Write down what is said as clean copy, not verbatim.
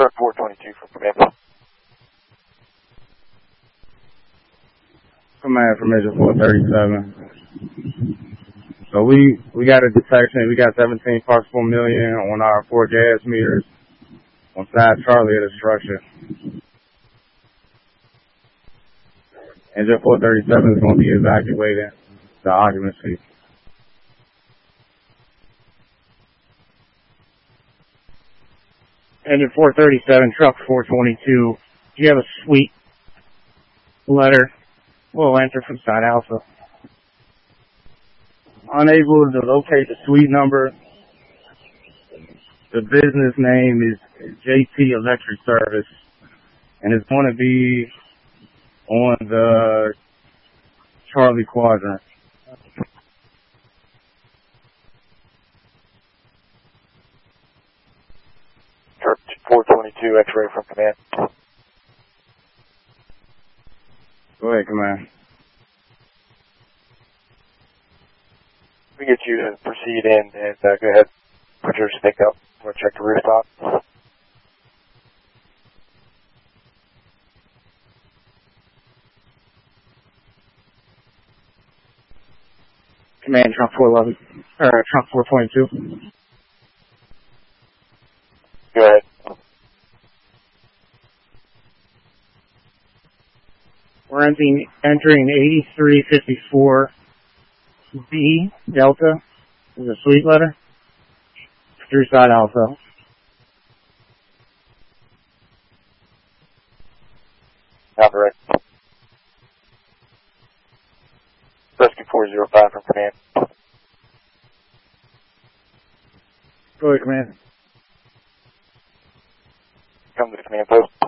Truck 422 from command. Command from Major 437. So we got a detection. We got 17 parts per million on our 4 gas meters on side Charlie of the structure. Engine 437 is going to be evacuating the occupancy. Engine 437, truck 422. Do you have a suite letter? We'll enter from side Alpha. Unable to locate the suite number. The business name is JT Electric Service, and it's going to be on the Charlie Quadrant. Truck 422, X-ray from command. Go ahead, command. We get you to proceed in and go ahead, put your stick up. We'll check the rooftop. Command, truck 411, truck 422. Go ahead. We're entering 8354B Delta. Is a suite letter. Through side Alpha. Not right. Rescue 405 from command. Go ahead, command. Come to the command post.